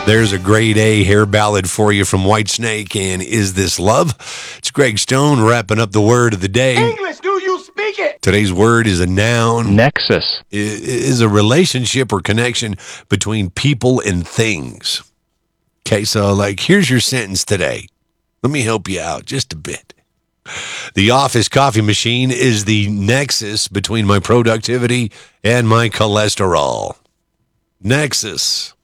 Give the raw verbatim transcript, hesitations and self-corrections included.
There's a grade A hair ballad for you from Whitesnake and Is This Love? It's Greg Stone wrapping up the word of the day. English, do you speak it? Today's word is a noun. Nexus. I- is a relationship or connection between people and things. Okay, so like here's your sentence today. Let me help you out just a bit. The office coffee machine is the nexus between my productivity and my cholesterol. Nexus.